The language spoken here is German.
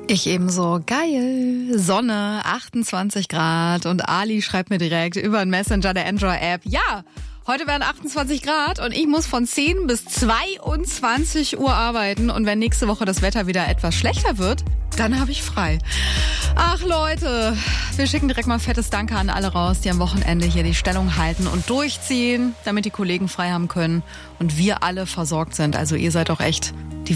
Ich ebenso. Geil. Sonne, 28 Grad und Ali schreibt mir direkt über den Messenger der Android-App. Ja, heute werden 28 Grad und ich muss von 10 bis 22 Uhr arbeiten. Und wenn nächste Woche das Wetter wieder etwas schlechter wird, dann habe ich frei. Ach Leute, wir schicken direkt mal ein fettes Danke an alle raus, die am Wochenende hier die Stellung halten und durchziehen, damit die Kollegen frei haben können und wir alle versorgt sind. Also ihr seid auch echt